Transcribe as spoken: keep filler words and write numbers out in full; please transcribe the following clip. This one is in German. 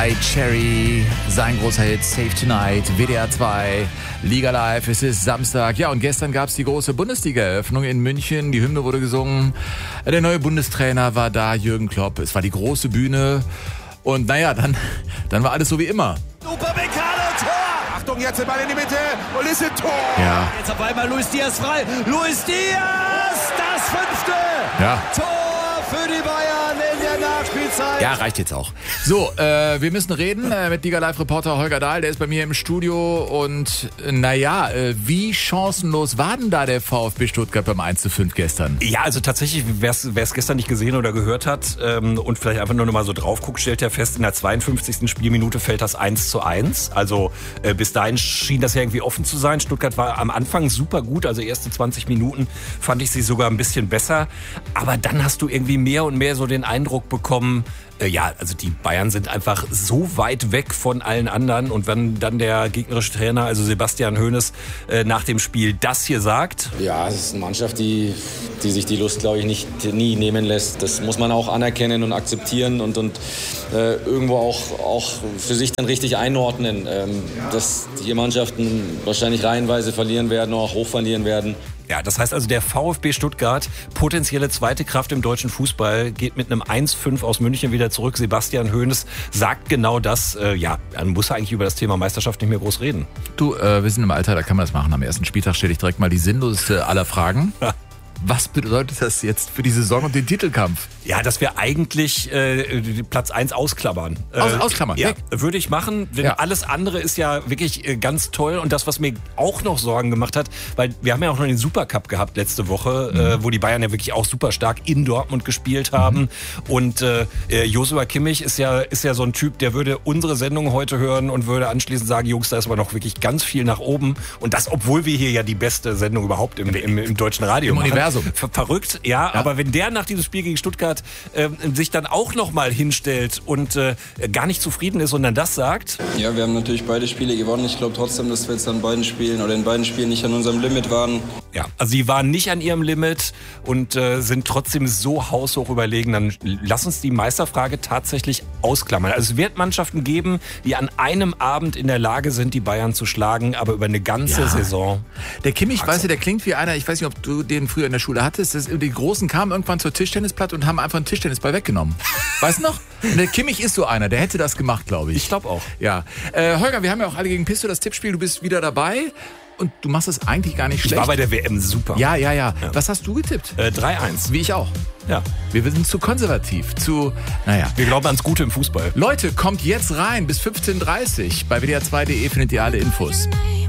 Sly Cherry, sein großer Hit Save Tonight, W D R zwei, Liga Live, es ist Samstag. Ja, und gestern gab es die große Bundesliga-Eröffnung in München. Die Hymne wurde gesungen. Der neue Bundestrainer war da, Jürgen Klopp. Es war die große Bühne. Und naja, dann, dann war alles so wie immer. Super Bekano, Tor! Achtung, jetzt der Ball in die Mitte. Und ist ein Tor! Ja. Jetzt auf einmal Luis Diaz frei. Luis Diaz, das fünfte! Ja. Tor für die Bayern in der Nachspielzeit. Ja, reicht jetzt auch. So, äh, wir müssen reden äh, mit Liga-Live-Reporter Holger Dahl. Der ist bei mir im Studio. Und äh, naja, äh, wie chancenlos war denn da der VfB Stuttgart beim eins zu fünf gestern? Ja, also tatsächlich, wer es gestern nicht gesehen oder gehört hat ähm, und vielleicht einfach nur noch mal so drauf guckt, stellt er fest, in der zweiundfünfzigsten Spielminute fällt das eins zu eins. Also äh, bis dahin schien das ja irgendwie offen zu sein. Stuttgart war am Anfang super gut, also erste zwanzig Minuten fand ich sie sogar ein bisschen besser. Aber dann hast du irgendwie mehr und mehr so den Eindruck bekommen, äh, ja, also die Bayern sind einfach so weit weg von allen anderen. Und wenn dann der gegnerische Trainer, also Sebastian Hoeneß, äh, nach dem Spiel das hier sagt. Ja, es ist eine Mannschaft, die, die sich die Lust, glaube ich, nicht, nie nehmen lässt. Das muss man auch anerkennen und akzeptieren und, und äh, irgendwo auch, auch für sich dann richtig einordnen. Ähm, dass die Mannschaften wahrscheinlich reihenweise verlieren werden, auch hoch verlieren werden. Ja, das heißt also, der VfB Stuttgart, potenzielle zweite Kraft im deutschen Fußball, geht mit einem eins fünf aus München wieder zurück. Sebastian Hoeneß sagt genau das. Äh, ja, man muss eigentlich über das Thema Meisterschaft nicht mehr groß reden. Du, äh, wir sind im Alter, da kann man das machen. Am ersten Spieltag stelle ich direkt mal die sinnloseste aller Fragen. Was bedeutet das jetzt für die Saison und den Titelkampf? Ja, dass wir eigentlich äh, Platz eins ausklammern. Aus, ausklammern, ja, weg. Würde ich machen, denn Ja. alles andere ist ja wirklich äh, ganz toll. Und das, was mir auch noch Sorgen gemacht hat, weil wir haben ja auch noch den Supercup gehabt letzte Woche, mhm. äh, wo die Bayern ja wirklich auch super stark in Dortmund gespielt haben. Mhm. Und äh, Joshua Kimmich ist ja, ist ja so ein Typ, der würde unsere Sendung heute hören und würde anschließend sagen, Jungs, da ist aber noch wirklich ganz viel nach oben. Und das, obwohl wir hier ja die beste Sendung überhaupt im, im, im deutschen Radio Im machen. Universum. Ver verrückt, ja, ja, aber wenn der nach diesem Spiel gegen Stuttgart äh, sich dann auch nochmal hinstellt und äh, gar nicht zufrieden ist und dann das sagt. Ja, wir haben natürlich beide Spiele gewonnen. Ich glaube trotzdem, dass wir jetzt an beiden Spielen oder in beiden Spielen nicht an unserem Limit waren. Ja, also sie waren nicht an ihrem Limit und äh, sind trotzdem so haushoch überlegen. Dann lass uns die Meisterfrage tatsächlich ausklammern. Also es wird Mannschaften geben, die an einem Abend in der Lage sind, die Bayern zu schlagen, aber über eine ganze Ja. Saison. Der Kimmich, weißt du, der klingt wie einer, ich weiß nicht, ob du den früher in der Schule hattest, das, die Großen kamen irgendwann zur Tischtennisplatte und haben einfach einen Tischtennisball weggenommen. Weißt du noch? Und der Kimmich ist so einer, der hätte das gemacht, glaube ich. Ich glaube auch. Ja. Äh, Holger, wir haben ja auch alle gegen Pisto das Tippspiel, du bist wieder dabei und du machst es eigentlich gar nicht Ich schlecht. war bei der W M super. ja, ja, ja, Ja. Was hast du getippt? Äh, drei eins. Wie ich auch. Ja. Wir sind zu konservativ, zu, naja. Wir glauben ans Gute im Fußball. Leute, kommt jetzt rein bis fünfzehn Uhr dreißig. Bei W D R zwei punkt de findet ihr alle Infos.